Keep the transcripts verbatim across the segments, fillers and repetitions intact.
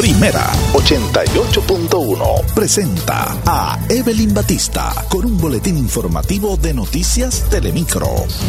Primera ochenta y ocho punto uno presenta a Evelyn Batista con un boletín informativo de Noticias Telemicro.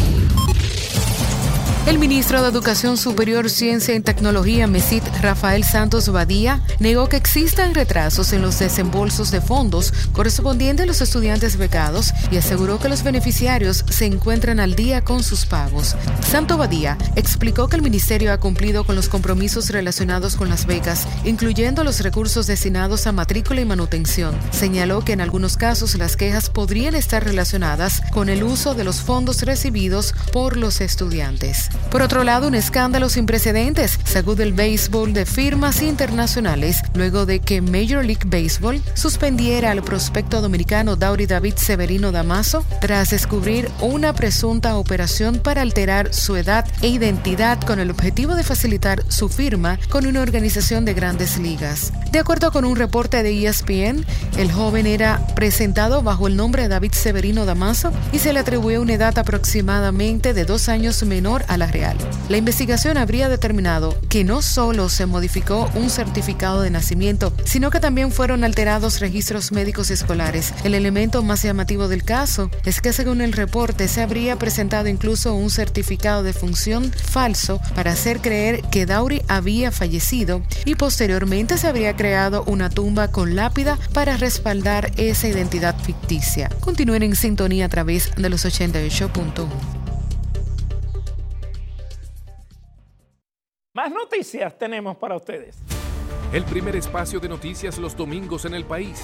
El ministro de Educación Superior, Ciencia y Tecnología, MESIT, Rafael Santos Badía, negó que existan retrasos en los desembolsos de fondos correspondientes a los estudiantes becados y aseguró que los beneficiarios se encuentran al día con sus pagos. Santos Badía explicó que el ministerio ha cumplido con los compromisos relacionados con las becas, incluyendo los recursos destinados a matrícula y manutención. Señaló que en algunos casos las quejas podrían estar relacionadas con el uso de los fondos recibidos por los estudiantes. Por otro lado, un escándalo sin precedentes sacude el béisbol de firmas internacionales luego de que Major League Baseball suspendiera al prospecto dominicano Daury David Severino Damaso tras descubrir una presunta operación para alterar su edad e identidad con el objetivo de facilitar su firma con una organización de grandes ligas. De acuerdo con un reporte de E S P N, el joven era presentado bajo el nombre de David Severino Damaso y se le atribuyó una edad aproximadamente de dos años menor a la real. La investigación habría determinado que no solo se modificó un certificado de nacimiento, sino que también fueron alterados registros médicos escolares. El elemento más llamativo del caso es que, según el reporte, se habría presentado incluso un certificado de función falso para hacer creer que Daury había fallecido y posteriormente se habría creado una tumba con lápida para respaldar esa identidad ficticia. Continúen en sintonía a través de los ochenta y ocho punto uno. Más noticias tenemos para ustedes. El primer espacio de noticias los domingos en el país.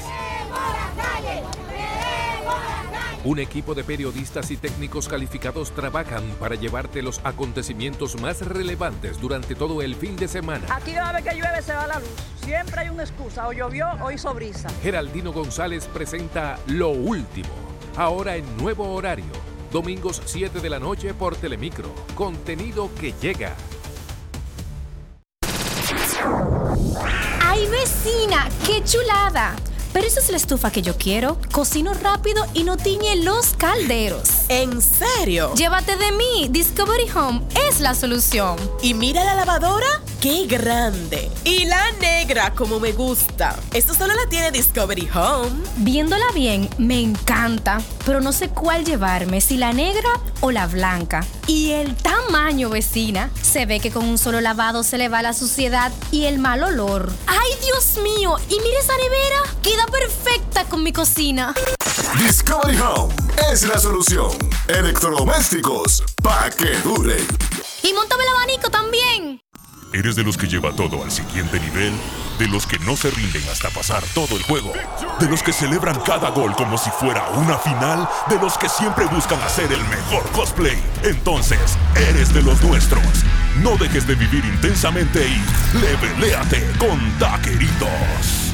Un equipo de periodistas y técnicos calificados trabajan para llevarte los acontecimientos más relevantes durante todo el fin de semana. Aquí cada vez que llueve se va la luz. Siempre hay una excusa. O llovió o hizo brisa. Geraldino González presenta Lo Último. Ahora en nuevo horario. Domingos siete de la noche por Telemicro. Contenido que llega. ¡Ay, vecina! ¡Qué chulada! Pero esa es la estufa que yo quiero. Cocino rápido y no tiñe los calderos. ¿En serio? Llévate de mí. Discovery Home es la solución. Y mira la lavadora. ¡Qué grande! Y la negra, como me gusta. Esto solo la tiene Discovery Home. Viéndola bien, me encanta. Pero no sé cuál llevarme, si la negra o la blanca. Y el tamaño, vecina. Se ve que con un solo lavado se le va la suciedad y el mal olor. ¡Ay, Dios mío! Y mira esa nevera. Queda perfecta con mi cocina. Discovery Home es la solución. Electrodomésticos pa' que duren. Y móntame el abanico también. ¿Eres de los que lleva todo al siguiente nivel? ¿De los que no se rinden hasta pasar todo el juego? ¿De los que celebran cada gol como si fuera una final? ¿De los que siempre buscan hacer el mejor cosplay? Entonces, eres de los nuestros. No dejes de vivir intensamente y leveléate con Taqueritos.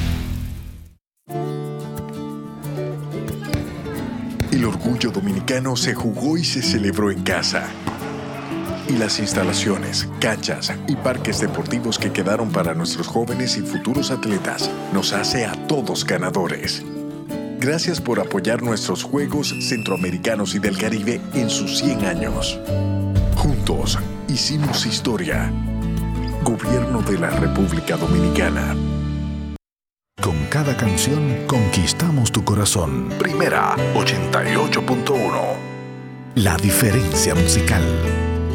El orgullo dominicano se jugó y se celebró en casa. Y las instalaciones, canchas y parques deportivos que quedaron para nuestros jóvenes y futuros atletas nos hace a todos ganadores. Gracias por apoyar nuestros Juegos Centroamericanos y del Caribe en sus cien años. Juntos hicimos historia. Gobierno de la República Dominicana. Con cada canción conquistamos tu corazón. Primera ochenta y ocho punto uno. La diferencia musical.